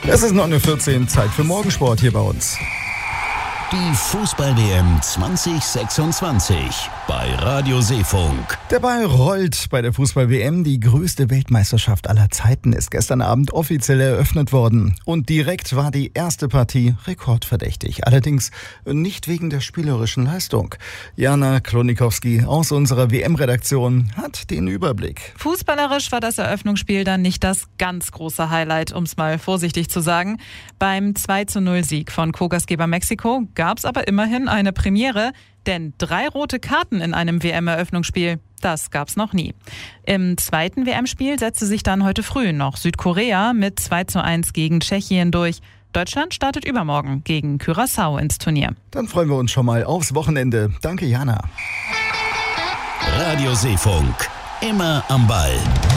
Es ist 9:14 Uhr, Zeit für Morgensport hier bei uns. Die Fußball-WM 2026 bei Radio Seefunk. Der Ball rollt bei der Fußball-WM. Die größte Weltmeisterschaft aller Zeiten ist gestern Abend offiziell eröffnet worden. Und direkt war die erste Partie rekordverdächtig. Allerdings nicht wegen der spielerischen Leistung. Jana Klonikowski aus unserer WM-Redaktion hat den Überblick. Fußballerisch war das Eröffnungsspiel dann nicht das ganz große Highlight, um es mal vorsichtig zu sagen. Beim 2:0-Sieg von Co-Gastgeber Mexiko gab es aber immerhin eine Premiere, denn 3 rote Karten in einem WM-Eröffnungsspiel, das gab's noch nie. Im zweiten WM-Spiel setzte sich dann heute früh noch Südkorea mit 2:1 gegen Tschechien durch. Deutschland startet übermorgen gegen Curaçao ins Turnier. Dann freuen wir uns schon mal aufs Wochenende. Danke, Jana. Radio Seefunk, immer am Ball.